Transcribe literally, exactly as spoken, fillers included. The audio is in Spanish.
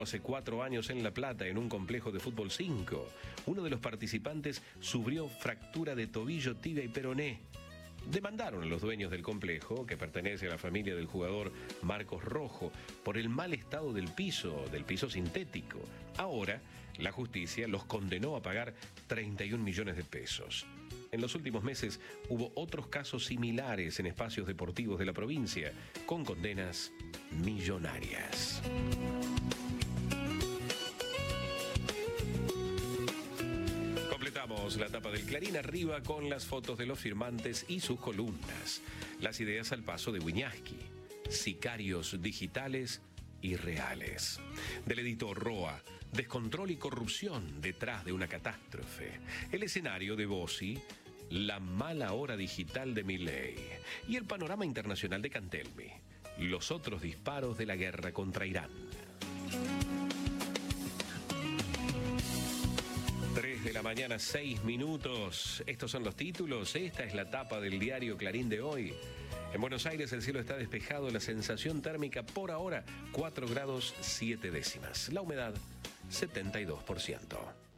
Hace cuatro años en La Plata, en un complejo de fútbol cinco, uno de los participantes sufrió fractura de tobillo, tibia y peroné. Demandaron a los dueños del complejo, que pertenece a la familia del jugador Marcos Rojo, por el mal estado del piso, del piso sintético. Ahora, la justicia los condenó a pagar treinta y un millones de pesos. En los últimos meses hubo otros casos similares en espacios deportivos de la provincia, con condenas millonarias. Completamos la tapa del Clarín arriba con las fotos de los firmantes y sus columnas. Las ideas al paso de Wiñaski. Sicarios digitales y reales. Del editor Roa. Descontrol y corrupción detrás de una catástrofe. El escenario de Bossi. La mala hora digital de Milei. Y el panorama internacional de Cantelmi. Los otros disparos de la guerra contra Irán. tres de la mañana, seis minutos. Estos son los títulos. Esta es la tapa del diario Clarín de hoy. En Buenos Aires el cielo está despejado. La sensación térmica por ahora cuatro grados siete décimas. La humedad setenta y dos por ciento.